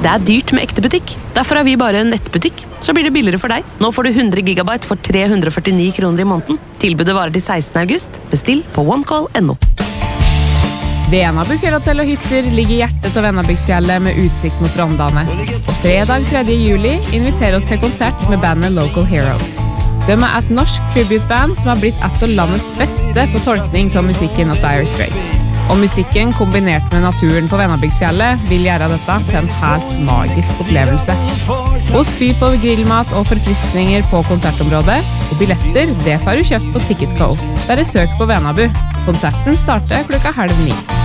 Det dyrt med ekte butikk. Derfor vi bare en nettbutikk. Så blir det billigere for deg. Nå får du 100 gigabyte for 349 kroner i måneden. Tilbudet varer til 16. august. Bestill på onecall.no. Venabu fjellhotell og hytter ligger i hjertet av Vennabygsfjellet med utsikt mot Rondane. Og fredag 3. juli inviterer oss til konsert med bandet Local Heroes. De et norsk tributeband som har blitt et av landets beste på tolkning av musikken av Dire Straits. Og musikken kombinert med naturen på Vennabygsfjellet vil gjøre dette til en helt magisk opplevelse. Hos by på grillmat og forfriskninger på konsertområdet, og billetter det får du kjøpt på Ticketco. Bare søk på Venabu. Konserten starter 8:30.